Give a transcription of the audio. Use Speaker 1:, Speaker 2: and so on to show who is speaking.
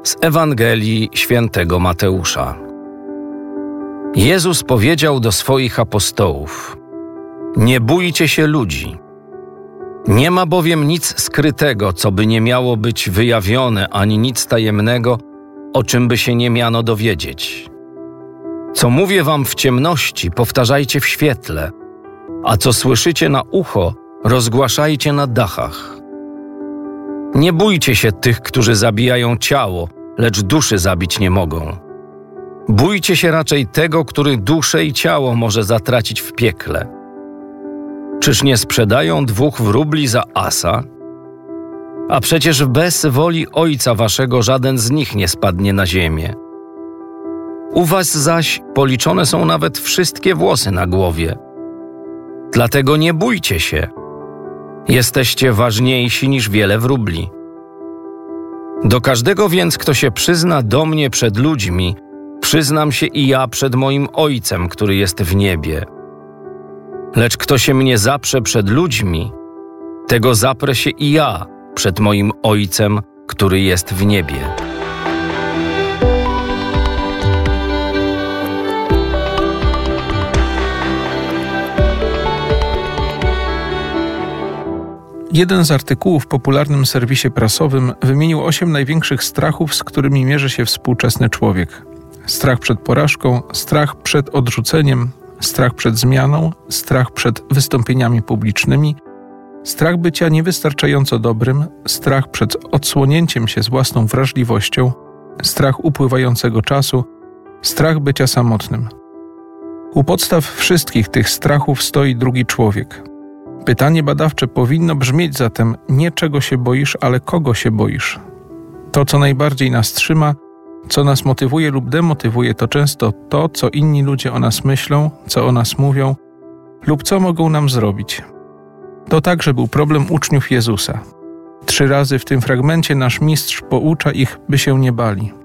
Speaker 1: Z Ewangelii Świętego Mateusza. Jezus powiedział do swoich apostołów: nie bójcie się ludzi. Nie ma bowiem nic skrytego, co by nie miało być wyjawione, ani nic tajemnego, o czym by się nie miano dowiedzieć. Co mówię wam w ciemności, powtarzajcie w świetle, a co słyszycie na ucho, rozgłaszajcie na dachach. Nie bójcie się tych, którzy zabijają ciało, lecz duszy zabić nie mogą. Bójcie się raczej tego, który duszę i ciało może zatracić w piekle. Czyż nie sprzedają 2 wróbli za asa? A przecież bez woli Ojca waszego żaden z nich nie spadnie na ziemię. U was zaś policzone są nawet wszystkie włosy na głowie. Dlatego nie bójcie się. Jesteście ważniejsi niż wiele wróbli. Do każdego więc, kto się przyzna do mnie przed ludźmi, przyznam się i ja przed moim Ojcem, który jest w niebie. Lecz kto się mnie zaprze przed ludźmi, tego zaprę się i ja przed moim Ojcem, który jest w niebie.
Speaker 2: Jeden z artykułów w popularnym serwisie prasowym wymienił 8 największych strachów, z którymi mierzy się współczesny człowiek. Strach przed porażką, strach przed odrzuceniem, strach przed zmianą, strach przed wystąpieniami publicznymi, strach bycia niewystarczająco dobrym, strach przed odsłonięciem się z własną wrażliwością, strach upływającego czasu, strach bycia samotnym. U podstaw wszystkich tych strachów stoi drugi człowiek. Pytanie badawcze powinno brzmieć zatem nie czego się boisz, ale kogo się boisz. To, co najbardziej nas trzyma, co nas motywuje lub demotywuje, to często to, co inni ludzie o nas myślą, co o nas mówią lub co mogą nam zrobić. To także był problem uczniów Jezusa. 3 razy w tym fragmencie nasz mistrz poucza ich, by się nie bali.